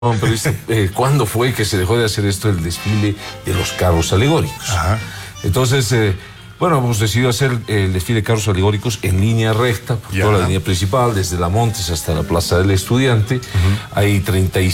Pero ¿cuándo fue que se dejó de hacer esto, el desfile de los carros alegóricos? Ajá. Entonces, bueno, hemos decidido hacer el desfile de carros alegóricos en línea recta, por toda la línea principal, desde La Montes hasta la Plaza del Estudiante. Hay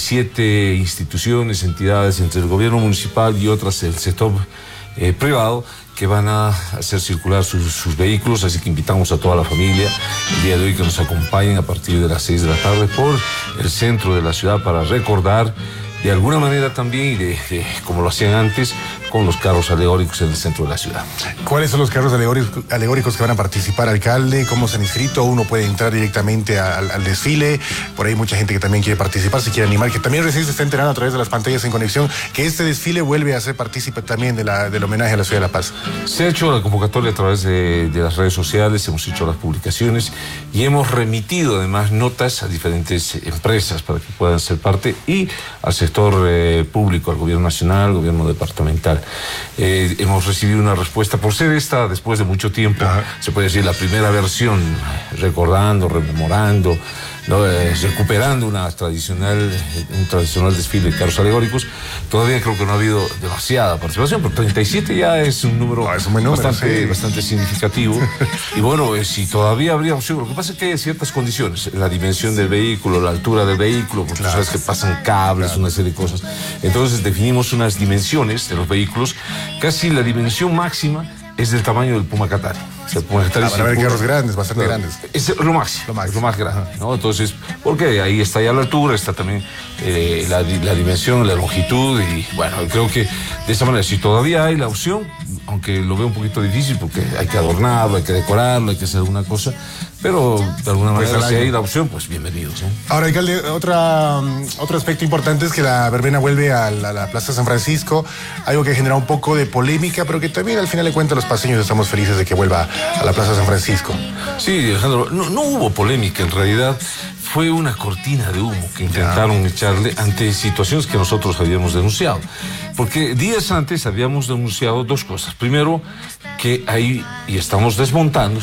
37 instituciones, entidades entre el gobierno municipal y otras del sector privado que van a hacer circular sus vehículos, así que invitamos a toda la familia el día de hoy que nos acompañen a partir de las 6 de la tarde por el centro de la ciudad para recordar de alguna manera también, como lo hacían antes, con los carros alegóricos en el centro de la ciudad. ¿Cuáles son los carros alegóricos que van a participar, alcalde? ¿Cómo se han inscrito? ¿Uno puede entrar directamente al desfile? Por ahí mucha gente que también quiere participar, se quiere animar, que también recién se está enterando a través de las pantallas en conexión, que este desfile vuelve a ser partícipe también del homenaje a la ciudad de La Paz. Se ha hecho la convocatoria a través de las redes sociales, hemos hecho las publicaciones y hemos remitido además notas a diferentes empresas para que puedan ser parte y al sector público, al gobierno nacional, al gobierno departamental. Hemos recibido una respuesta por ser esta, después de mucho tiempo, se puede decir la primera versión, recordando, rememorando, ¿no? Recuperando un tradicional desfile de carros alegóricos. Todavía creo que no ha habido demasiada participación, pero 37 ya es un número, bastante significativo. Y bueno, si todavía habría opción, lo que pasa es que hay ciertas condiciones, la dimensión del vehículo, la altura del vehículo, porque tú sabes que pasan cables, una serie de cosas. Entonces definimos unas dimensiones de los vehículos, casi la dimensión máxima es del tamaño del Puma Qatari. O sea, Puma Qatari van a haber carros grandes, bastante grandes. Es lo máximo, lo más grande, ¿no? Entonces, porque ahí está ya la altura, está también la dimensión, la longitud, y bueno, creo que de esa manera, si todavía hay la opción, aunque lo veo un poquito difícil porque hay que adornarlo, hay que decorarlo, hay que hacer alguna cosa, pero de alguna manera, si hay la opción, pues bienvenidos, ¿eh? Ahora, alcalde, otro aspecto importante es que la verbena vuelve a la Plaza San Francisco, algo que genera un poco de polémica, pero que también al final de cuentas los paseños estamos felices de que vuelva a la Plaza San Francisco. Sí, Alejandro, no hubo polémica, en realidad fue una cortina de humo que intentaron echarle ante situaciones que nosotros habíamos denunciado. Porque días antes habíamos denunciado dos cosas. Primero, que ahí, y estamos desmontando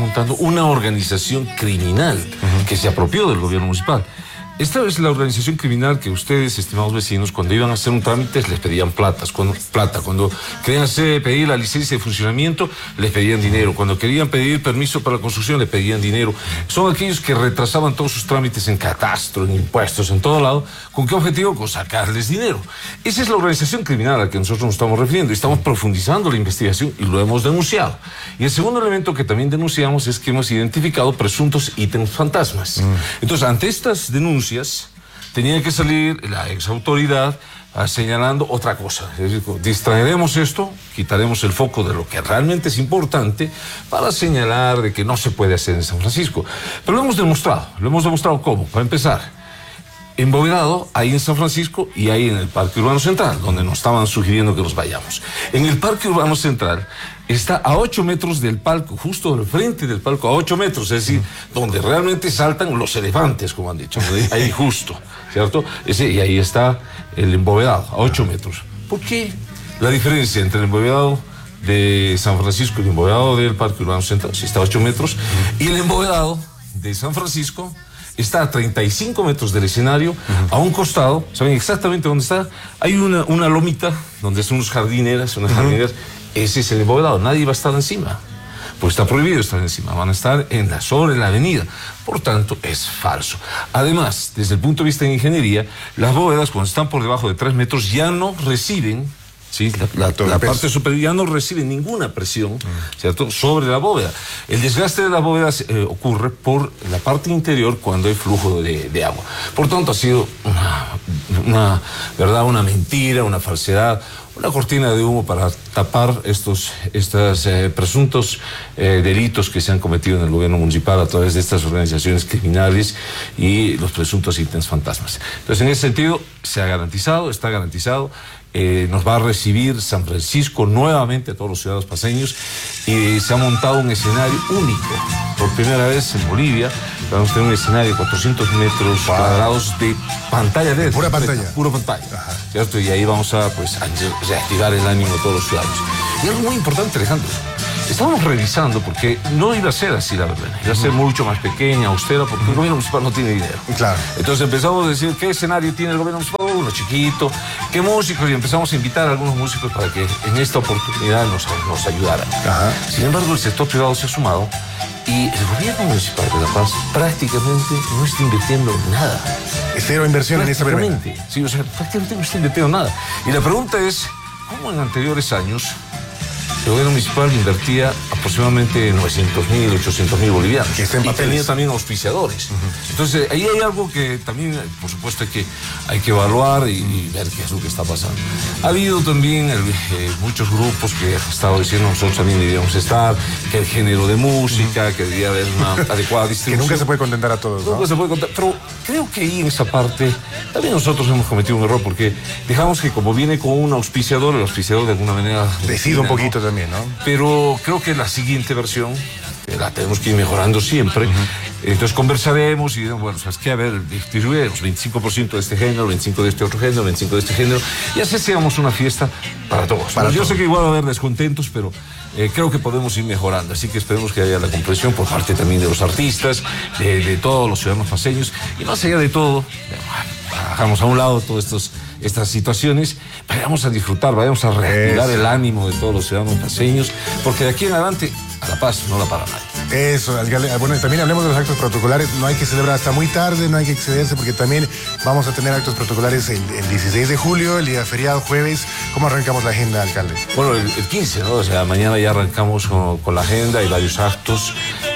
una organización criminal que se apropió del gobierno municipal. Esta es la organización criminal que ustedes, estimados vecinos, cuando iban a hacer un trámite, les pedían plata. Cuando querían pedir la licencia de funcionamiento, les pedían dinero. Cuando querían pedir permiso para la construcción, les pedían dinero. Son aquellos que retrasaban todos sus trámites en catastro, en impuestos, en todo lado. ¿Con qué objetivo? Con sacarles dinero. Esa es la organización criminal a la que nosotros nos estamos refiriendo. Estamos profundizando la investigación y lo hemos denunciado. Y el segundo elemento que también denunciamos es que hemos identificado presuntos ítems fantasmas. Entonces, ante estas denuncias, tenía que salir la exautoridad señalando otra cosa. Es decir, distraeremos esto, quitaremos el foco de lo que realmente es importante para señalar de que no se puede hacer en San Francisco. Pero lo hemos demostrado ¿cómo? Para empezar, en Bovedado, ahí en San Francisco y ahí en el Parque Urbano Central, donde nos estaban sugiriendo que nos vayamos. En el Parque Urbano Central está a 8 metros del palco, justo al frente del palco, a 8 metros, es decir, donde realmente saltan los elefantes, como han dicho, ahí justo, ¿cierto? Y ahí está el embovedado, a 8 metros. ¿Por qué la diferencia entre el embovedado de San Francisco y el embovedado del Parque Urbano Central? Si está a 8 metros, y el embovedado de San Francisco está a 35 metros del escenario, a un costado, ¿saben exactamente dónde está? Hay una lomita donde son unas jardineras, ese es el embovedado, nadie va a estar encima, pues está prohibido estar encima, van a estar sobre la avenida, por tanto es falso. Además, desde el punto de vista de ingeniería, las bóvedas cuando están por debajo de 3 metros ya no reciben, ¿sí? La parte superior ya no recibe ninguna presión, ¿cierto?, sobre la bóveda. El desgaste de la bóveda ocurre por la parte interior cuando hay flujo de agua. Por tanto, ha sido una mentira, una falsedad, una cortina de humo para tapar estos presuntos delitos que se han cometido en el gobierno municipal a través de estas organizaciones criminales y los presuntos ítems fantasmas. Entonces, en ese sentido, está garantizado. Nos va a recibir San Francisco nuevamente a todos los ciudadanos paseños y se ha montado un escenario único. Por primera vez en Bolivia vamos a tener un escenario de 400 metros cuadrados de pantalla LED. Pura pantalla. Pura pantalla. ¿Cierto? Y ahí vamos a reactivar el ánimo de todos los ciudadanos. Y algo muy importante, Alejandro. Estábamos revisando porque no iba a ser así la verbena, iba a ser mucho más pequeña, austera, porque el gobierno municipal no tiene dinero. Claro. Entonces empezamos a decir qué escenario tiene el gobierno municipal, uno chiquito, qué músicos, y empezamos a invitar a algunos músicos para que en esta oportunidad nos ayudaran. Ajá. Sin embargo, el sector privado se ha sumado y el gobierno municipal de La Paz prácticamente no está invirtiendo nada. Cero inversión en esta verbena. Sí, o sea, prácticamente no está invirtiendo nada. Y la pregunta es, ¿cómo en anteriores años el gobierno municipal invertía aproximadamente 900.000, 800.000 bolivianos? Que está en y papeles. tenía también auspiciadores. Entonces, ahí hay algo que también, por supuesto, hay que evaluar y ver qué es lo que está pasando. Ha habido también muchos grupos que han estado diciendo nosotros también deberíamos estar, que el género de música, que debería haber una adecuada distribución. Que nunca se puede contentar a todos, ¿no? Nunca se puede contar, pero creo que ahí en esa parte también nosotros hemos cometido un error porque dejamos que como viene con un auspiciador, el auspiciador de alguna manera decide un poquito también, ¿no? Pero creo que la siguiente versión la tenemos que ir mejorando siempre. Entonces conversaremos y diremos, bueno, ¿sabes qué? A ver, distribuiremos 25% de este género, 25% de este otro género, 25% de este género, y así hagamos una fiesta para todos. Yo sé que igual va a haber descontentos, pero creo que podemos ir mejorando, así que esperemos que haya la comprensión por parte también de los artistas, de todos los ciudadanos paseños, y más allá de todo, bajamos a un lado todas estas situaciones, vayamos a disfrutar, vayamos a reactivar el ánimo de todos los ciudadanos paseños, porque de aquí en adelante a La Paz no la para nadie. Eso, bueno, también hablemos de los actos protocolares, no hay que celebrar hasta muy tarde, no hay que excederse, porque también vamos a tener actos protocolares el 16 de julio, el día feriado, jueves. ¿Cómo arrancamos la agenda, alcalde? Bueno, el 15, ¿no? O sea, mañana ya arrancamos con la agenda, hay varios actos,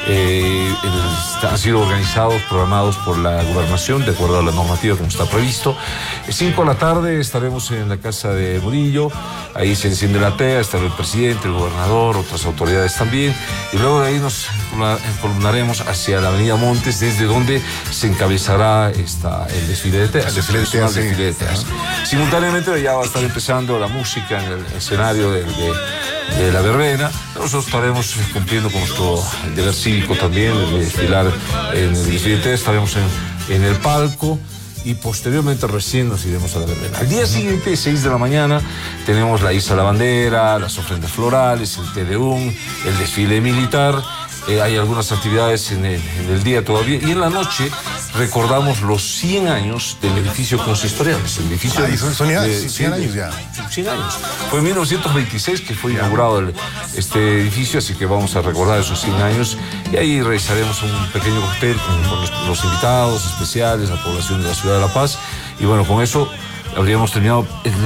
han sido organizados, programados por la gobernación, de acuerdo a la normativa como está previsto. 5 de la tarde estaremos en la casa de Murillo, ahí se enciende la tea, estará el presidente, el gobernador, otras autoridades también, y luego de ahí nos columnaremos hacia la avenida Montes, desde donde se encabezará el desfile de teas. El desfile de teas. Simultáneamente ya va a estar empezando la música en el escenario de la verbena. Nosotros estaremos cumpliendo con nuestro deber cívico también, de desfilar en el desfile de teas, estaremos en el palco. Y posteriormente recién nos iremos a la verbena. Al día siguiente, 6 de la mañana, tenemos la Isla de la Bandera, las ofrendas florales, el Tedeum, el desfile militar. Hay algunas actividades en el día todavía. Y en la noche recordamos los 100 años del edificio consistorial. El edificio son ya 100 años ya. 100 años. Fue en 1926 que fue inaugurado este edificio, así que vamos a recordar esos 100 años. Y ahí realizaremos un pequeño cóctel con los invitados especiales, la población de la ciudad de La Paz. Y bueno, con eso habríamos terminado,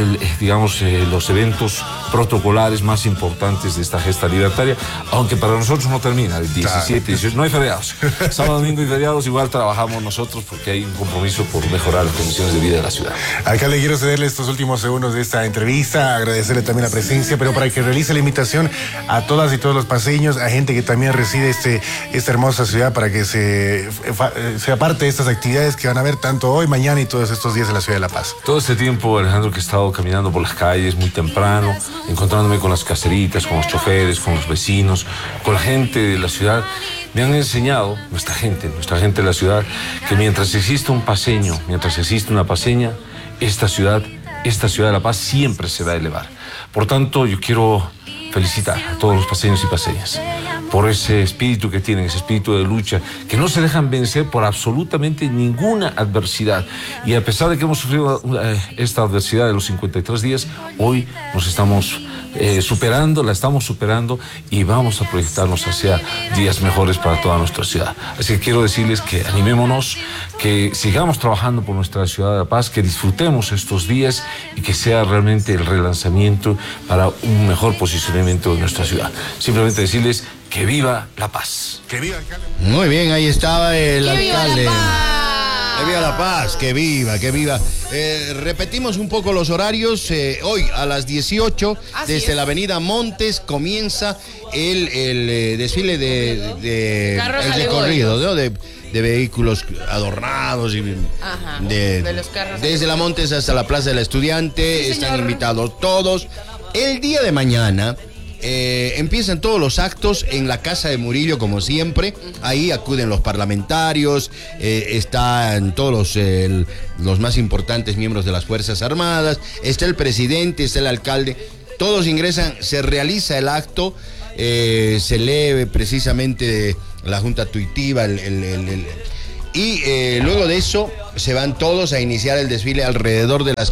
los eventos protocolares más importantes de esta gesta libertaria, aunque para nosotros no termina el 17, 18, no hay feriados. Sábado, domingo y feriados igual trabajamos nosotros porque hay un compromiso por mejorar las condiciones de vida de la ciudad. Alcalde, quiero cederle estos últimos segundos de esta entrevista, agradecerle también la presencia, pero para que realice la invitación a todas y todos los paseños, a gente que también reside esta hermosa ciudad, para que sea parte de estas actividades que van a haber tanto hoy, mañana y todos estos días en la ciudad de La Paz. Todo este tiempo, Alejandro, que he estado caminando por las calles muy temprano, encontrándome con las caseritas, con los choferes, con los vecinos, con la gente de la ciudad, me han enseñado, nuestra gente de la ciudad, que mientras exista un paseño, mientras exista una paseña, esta ciudad de La Paz siempre se va a elevar. Por tanto, yo quiero felicitar a todos los paseños y paseñas por ese espíritu que tienen, ese espíritu de lucha, que no se dejan vencer por absolutamente ninguna adversidad. Y a pesar de que hemos sufrido esta adversidad de los 53 días, hoy nos estamos la estamos superando y vamos a proyectarnos hacia días mejores para toda nuestra ciudad. Así que quiero decirles que animémonos, que sigamos trabajando por nuestra ciudad de La Paz, que disfrutemos estos días y que sea realmente el relanzamiento para un mejor posicionamiento de nuestra ciudad. Simplemente decirles que viva La Paz. Que viva, alcalde. Muy bien, ahí estaba el alcalde. Que viva La Paz, que viva, que viva. Repetimos un poco los horarios. Hoy a las 18, desde la avenida Montes, comienza el desfile de el recorrido, ¿no? de vehículos adornados y de los carros desde la Montes hasta la Plaza del Estudiante. Sí, están invitados todos. El día de mañana empiezan todos los actos en la casa de Murillo, como siempre. Ahí acuden los parlamentarios, están todos los más importantes miembros de las Fuerzas Armadas, está el presidente, está el alcalde. Todos ingresan, se realiza el acto se lee precisamente la junta tuitiva, y luego de eso se van todos a iniciar el desfile alrededor de las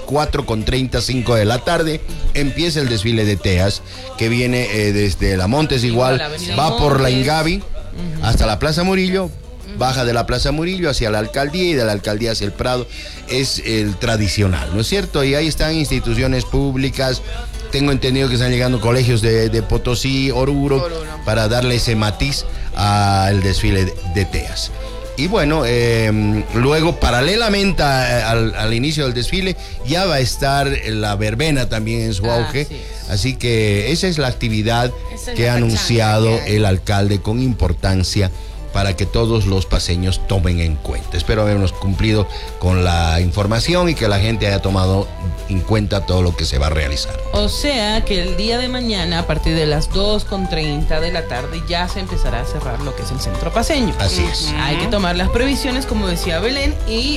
4:35 de la tarde. Empieza el desfile de Teas, que viene desde la Montes igual, va por la Ingavi hasta la Plaza Murillo, baja de la Plaza Murillo hacia la alcaldía y de la alcaldía hacia el Prado. Es el tradicional, ¿no es cierto? Y ahí están instituciones públicas. Tengo entendido que están llegando colegios de Potosí, Oruro, para darle ese matiz al desfile de Teas. Y bueno, luego paralelamente al inicio del desfile ya va a estar la verbena también en su auge. Así que esa es la actividad que ha anunciado el alcalde con importancia para que todos los paseños tomen en cuenta. Espero habernos cumplido con la información y que la gente haya tomado en cuenta todo lo que se va a realizar. O sea que el día de mañana, a partir de las 2:30 de la tarde, ya se empezará a cerrar lo que es el centro paseño. Así es. Hay que tomar las previsiones, como decía Belén, y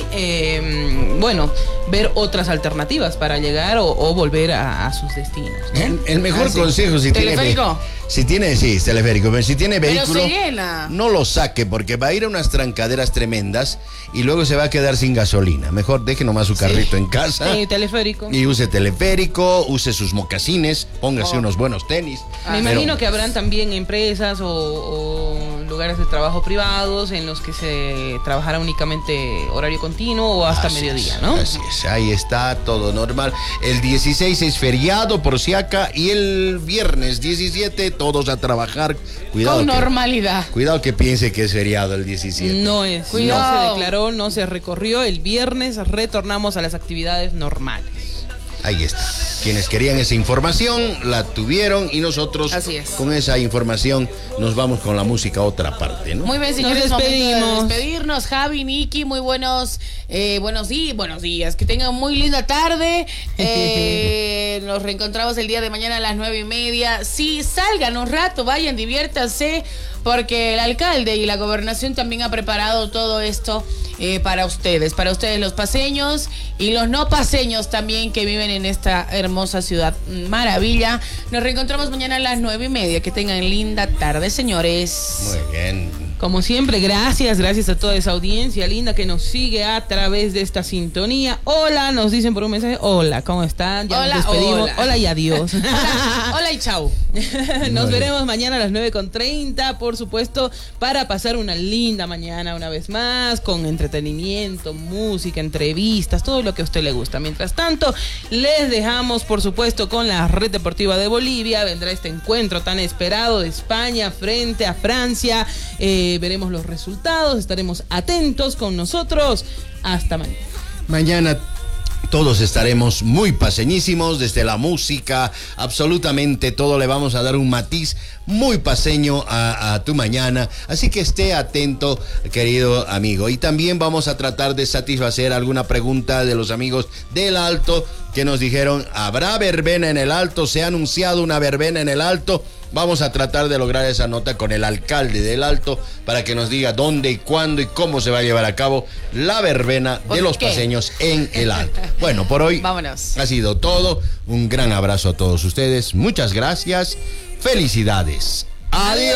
bueno, ver otras alternativas para llegar o volver a sus destinos, ¿no? El mejor consejo, si ¿Teleférico? tiene, sí, teleférico, pero si tiene vehículo, Pero se llena. no lo saque, porque va a ir a unas trancaderas tremendas y luego se va a quedar sin gasolina. Mejor deje nomás su carrito en casa. Sí, teleférico. Y use teleférico, use sus mocasines, póngase unos buenos tenis. Me imagino que habrán también empresas o lugares de trabajo privados en los que se trabajará únicamente horario continuo o hasta mediodía, ¿no? Así es, ahí está todo normal. El 16 es feriado por Siaca y el viernes 17 todos a trabajar. Cuidado. Con normalidad. Cuidado que piense que es feriado el 17. No es. Cuidado. No se declaró, no se recorrió. El viernes retornamos a las actividades normales. Ahí está. Quienes querían esa información la tuvieron y nosotros con esa información nos vamos con la música a otra parte, ¿no? Muy bien, señores, Nos despedimos. momento de despedirnos. Javi, Niki, muy buenos días. Que tengan muy linda tarde. Nos reencontramos el día de mañana a las 9:30. Sí, salgan un rato, vayan, diviértanse, porque el alcalde y la gobernación también ha preparado todo esto para ustedes los paseños y los no paseños también que viven en esta hermosa ciudad maravilla. Nos reencontramos mañana a las 9:30. Que tengan linda tarde, señores. Muy bien. Como siempre, gracias a toda esa audiencia linda que nos sigue a través de esta sintonía. Hola, nos dicen por un mensaje. Hola, ¿cómo están? Ya Hola, nos despedimos. hola. Hola y adiós. Hola y chau. Nos veremos mañana a las 9:30, por supuesto, para pasar una linda mañana una vez más, con entretenimiento, música, entrevistas, todo lo que a usted le gusta. Mientras tanto, les dejamos, por supuesto, con la Red Deportiva de Bolivia. Vendrá este encuentro tan esperado de España frente a Francia. Veremos los resultados, estaremos atentos con nosotros. Hasta mañana. Mañana todos estaremos muy paseñísimos, desde la música, absolutamente todo. Le vamos a dar un matiz muy paseño a tu mañana, así que esté atento, querido amigo. Y también vamos a tratar de satisfacer alguna pregunta de los amigos del Alto que nos dijeron: ¿habrá verbena en el Alto? ¿Se ha anunciado una verbena en el Alto? Vamos a tratar de lograr esa nota con el alcalde del Alto para que nos diga dónde y cuándo y cómo se va a llevar a cabo la verbena de los paseños en el Alto. Bueno, por hoy vámonos. Ha sido todo. Un gran abrazo a todos ustedes. Muchas gracias. Felicidades. Adiós.